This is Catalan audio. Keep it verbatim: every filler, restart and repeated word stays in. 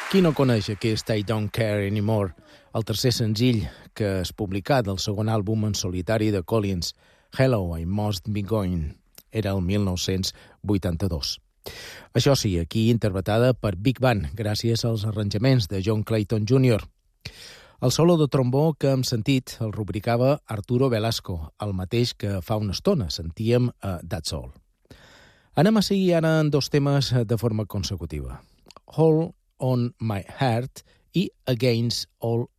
Qui no coneix aquest I Don't Care Anymore, el tercer senzill que es publicat del segon àlbum en solitari de Collins, Hello, I Must Be Going, era el mil nou-cents vuitanta-dos. Això sí, aquí interpretada per Big Band, gràcies als arranjaments de John Clayton júnior El solo de trombó que hem sentit el rubricava Arturo Velasco, el mateix que fa una estona sentíem a That's All. Anem a seguir ara en dos temes de forma consecutiva. Hold on My Heart i Against All